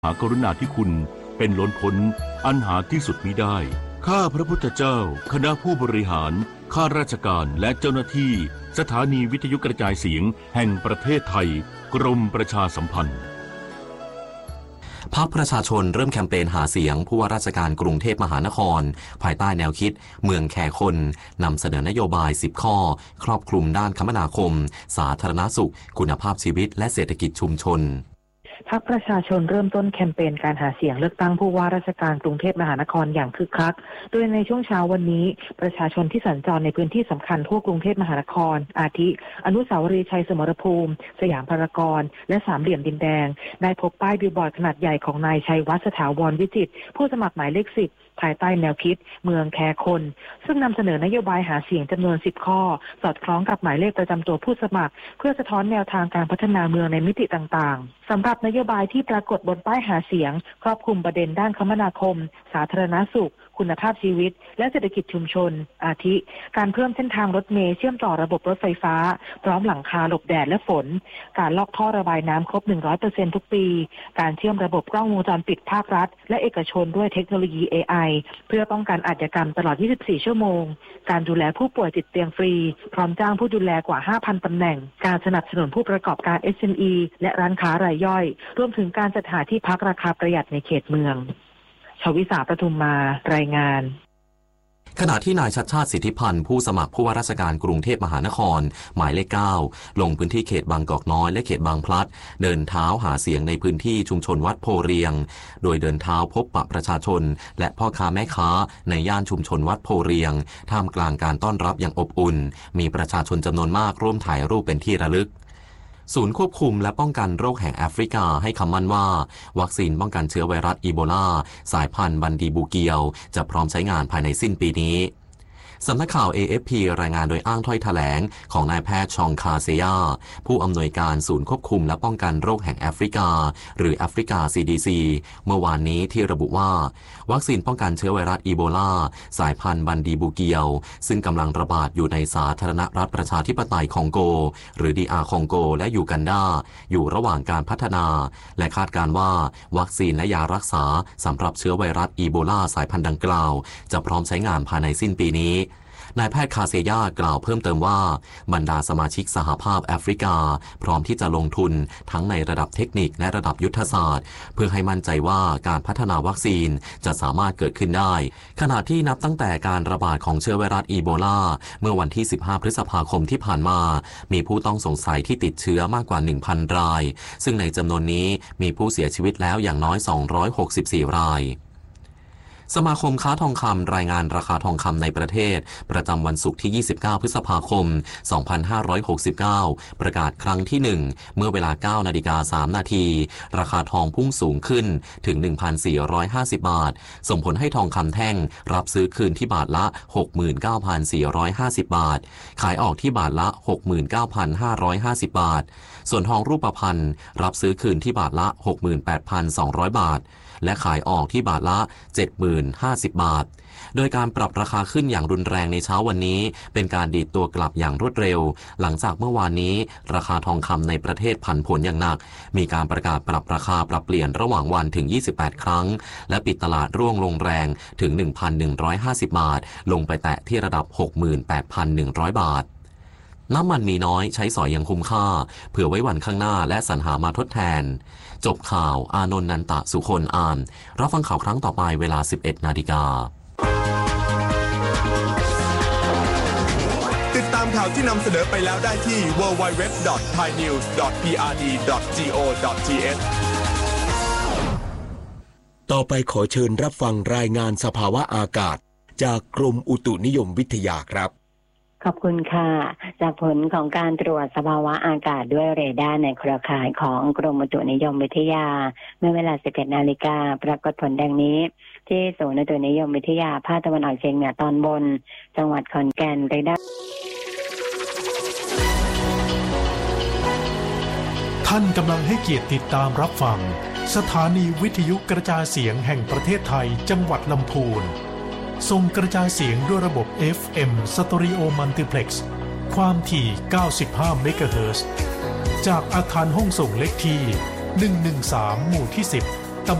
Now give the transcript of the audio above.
หากรุณาธิคุณเป็นล้นพ้นอันหาที่สุดมิได้ข้าพระพุทธเจ้าคณะผู้บริหารข้าราชการและเจ้าหน้าที่สถานีวิทยุกระจายเสียงแห่งประเทศไทยกรมประชาสัมพันธ์พรรคประชาชนเริ่มแคมเปญหาเสียงผู้ว่าราชการกรุงเทพมหานครภายใต้แนวคิดเมืองแคร์คนนำเสนอนโยบาย10ข้อครอบคลุมด้านคมนาคมสาธารณสุขคุณภาพชีวิตและเศรษฐกิจชุมชนพรรคประชาชนเริ่มต้นแคมเปญการหาเสียงเลือกตั้งผู้ว่าราชการกรุงเทพมหานครอย่างคึกคักโดยในช่วงเช้าวันนี้ประชาชนที่สัญจรในพื้นที่สำคัญทั่วกรุงเทพมหานครอาทิอนุสาวรีย์ชัยสมรภูมิสยามพารากอนและสามเหลี่ยมดินแดงได้พบป้ายบิลบอร์ดขนาดใหญ่ของนายชัยวัฒน์สถาวรวิจิตรผู้สมัครหมายเลข10ภายใต้แนวคิดเมืองแคร์คนซึ่งนำเสนอนโยบายหาเสียงจำนวน10ข้อสอดคล้องกับหมายเลขประจำตัวผู้สมัครเพื่อสะท้อนแนวทางการพัฒนาเมืองในมิติต่างๆสำหรับนโยบายที่ปรากฏบนป้ายหาเสียงครอบคลุมประเด็นด้านคมนาคมสาธารณสุขคุณภาพชีวิตและเศรษฐกิจชุมชนอาทิการเพิ่มเส้นทางรถเมล์เชื่อมต่อระบบรถไฟฟ้าพร้อมหลังคาหลบแดดและฝนการลอกท่อระบายน้ำครบ 100% ทุกปีการเชื่อมระบบกล้องวงจรปิดภาครัฐและเอกชนด้วยเทคโนโลยี AI เพื่อป้องกันอาชญากรรมตลอด 24 ชั่วโมงการดูแลผู้ป่วยติดเตียงฟรีพร้อมจ้างผู้ดูแลกว่า 5,000 ตำแหน่งการสนับสนุนผู้ประกอบการ SME และร้านค้ารายย่อยรวมถึงการจัดหาที่พักราคาประหยัดในเขตเมืองชวิสาประทุมมารายงานขณะที่นายชัชชาติสิทธิพันธ์ผู้สมัครผู้ว่าราชการกรุงเทพมหานครหมายเลข9ลงพื้นที่เขตบางกอกน้อยและเขตบางพลัดเดินเท้าหาเสียงในพื้นที่ชุมชนวัดโพเรียงโดยเดินเท้าพบปะประชาชนและพ่อค้าแม่ค้าในย่านชุมชนวัดโพเรียงท่ามกลางการต้อนรับอย่างอบอุ่นมีประชาชนจำนวนมากร่วมถ่ายรูปเป็นที่ระลึกศูนย์ควบคุมและป้องกันโรคแห่งแอฟริกาให้คำมั่นว่าวัคซีนป้องกันเชื้อไวรัสอีโบลาสายพันธุ์บันดีบูเกียวจะพร้อมใช้งานภายในสิ้นปีนี้สำนักข่าว AFP รายงานโดยอ้างถ้อยแถลงของนายแพทย์ชองคาเซยาผู้อำนวยการศูนย์ควบคุมและป้องกันโรคแห่งแอฟริกาหรือแอฟริกา CDC เมื่อวานนี้ที่ระบุว่าวัคซีนป้องกันเชื้อไวรัสอีโบลาสายพันธุ์บันดีบูเกียวซึ่งกำลังระบาดอยู่ในสาธารณรัฐประชาธิปไตยคองโกหรือ DR คองโกและยูกันดาอยู่ระหว่างการพัฒนาและคาดการณ์ว่าวัคซีนและยารักษาสำหรับเชื้อไวรัสอีโบลาสายพันธุ์ดังกล่าวจะพร้อมใช้งานภายในสิ้นปีนี้นายแพทย์คาเซยากล่าวเพิ่มเติมว่าบรรดาสมาชิกสหภาพแอฟริกาพร้อมที่จะลงทุนทั้งในระดับเทคนิคและระดับยุทธศาสตร์เพื่อให้มั่นใจว่าการพัฒนาวัคซีนจะสามารถเกิดขึ้นได้ขณะที่นับตั้งแต่การระบาดของเชื้อไวรัสอีโบลาเมื่อวันที่15พฤษภาคมที่ผ่านมามีผู้ต้องสงสัยที่ติดเชื้อมากกว่า 1,000 รายซึ่งในจำนวนนี้มีผู้เสียชีวิตแล้วอย่างน้อย264 รายสมาคมค้าทองคำรายงานราคาทองคำในประเทศประจำวันศุกร์ที่29พฤษภาคม2569ประกาศครั้งที่1เมื่อเวลา 9:03 นาทีราคาทองพุ่งสูงขึ้นถึง 1,450 บาทส่งผลให้ทองคำแท่งรับซื้อคืนที่บาทละ 69,450 บาทขายออกที่บาทละ 69,550 บาทส่วนทองรูปพรรณรับซื้อคืนที่บาทละ 68,200 บาทและขายออกที่บาทละ 70,050 บาทโดยการปรับราคาขึ้นอย่างรุนแรงในเช้าวันนี้เป็นการดีดตัวกลับอย่างรวดเร็วหลังจากเมื่อวานนี้ราคาทองคำในประเทศผันผวนอย่างหนักมีการประกาศปรับราคาปรับเปลี่ยนระหว่างวันถึง28ครั้งและปิดตลาดร่วงลงแรงถึง 1,150 บาทลงไปแตะที่ระดับ 68,100 บาทน้ำมันมีน้อยใช้สอยอย่างคุ้มค่าเผื่อไว้วันข้างหน้าและสรรหามาทดแทนจบข่าวอานนท์ นันตะสุคนอ่านรับฟังข่าวครั้งต่อไปเวลา 11:00 น. ติดตามข่าวที่นำเสนอไปแล้วได้ที่ www.thainews.prd.go.th ต่อไปขอเชิญรับฟังรายงานสภาวะอากาศจากกรมอุตุนิยมวิทยาครับขอบคุณค่ะจากผลของการตรวจสภาวะอากาศด้วยเรดาร์ในเครือข่ายของกรมอุตุนิยมวิทยาเมื่อเวลา 11:00 น.ปรากฏผลดังนี้ที่ศูนย์อุตุนิยมวิทยาภาคตะวันออกเฉียงเหนือตอนบนจังหวัดขอนแก่นเรดาร์ท่านกำลังให้เกียรติติดตามรับฟังสถานีวิทยุกระจายเสียงแห่งประเทศไทยจังหวัดลำพูนส่งกระจายเสียงด้วยระบบ FM Stereo Multiplex ความถี่95 เมกะเฮิรตซ์จากอาคารห้องส่งเล็กที่113หมู่ที่10